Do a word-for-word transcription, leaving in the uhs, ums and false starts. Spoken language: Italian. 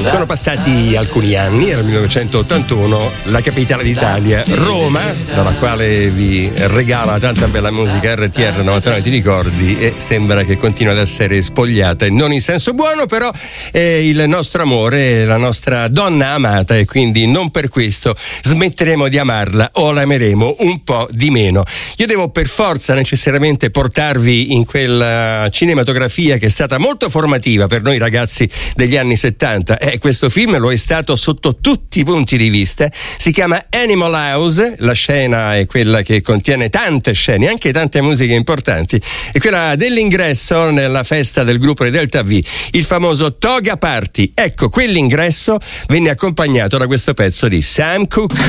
Sono passati alcuni anni, era il millenovecentottantuno, la capitale d'Italia, Roma, dalla quale vi regala tanta bella musica R T R novantanove, ti ricordi, e sembra che continua ad essere spogliata, e non in senso buono, però è il nostro amore, la nostra donna amata, e quindi non per questo smetteremo di amarla o l'ameremo un po' di meno. Io devo per forza necessariamente portarvi in quella cinematografia che è stata molto formativa per noi ragazzi degli anni settanta, e questo film lo è stato sotto tutti i punti di vista. Si chiama Animal House, la scena è quella che contiene tante scene, anche tante musiche importanti, è quella dell'ingresso nella festa del gruppo di Delta V, il famoso Toga Party. Ecco, quell'ingresso venne accompagnato da questo pezzo di Sam Cooke.